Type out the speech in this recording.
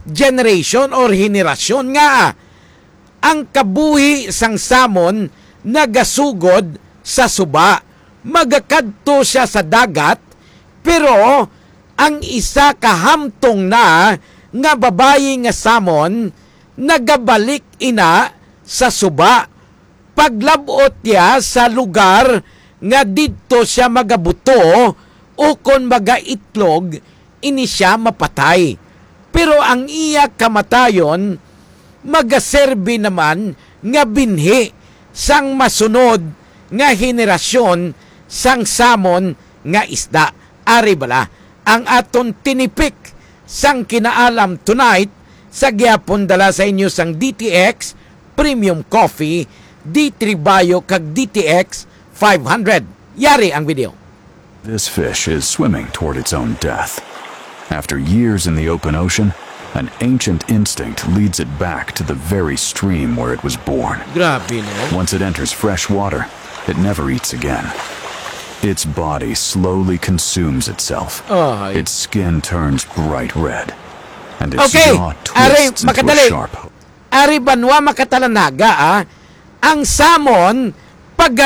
generation or henerasyon nga ang kabuhi sang samon nagasugod sa suba. Magakadto siya sa dagat, pero ang isa kahamtong na nga babayi nga samon nagabalik ina sa suba. Paglabot niya sa lugar nga didto siya magabuto o kon magaitlog, ini siya mapatay. Pero ang iya kamatayon magaserbi naman nga binhi sang masunod nga henerasyon sang samon nga isda. Ari bala ang aton tinipik sang kinaalam tonight sa gyapon dala sa inyo sang DTX Premium Coffee, D3 Bio kag DTX 500. Yari ang video. This fish is swimming toward its own death. After years in the open ocean, an ancient instinct leads it back to the very stream where it was born. Grabe no? Once it enters fresh water, it never eats again. Its body slowly consumes itself. Ay. Its skin turns bright red. And its Okay, jaw Ari, twists into a makadali. sharp hook. Ari banwa makatalanaga ang samon pag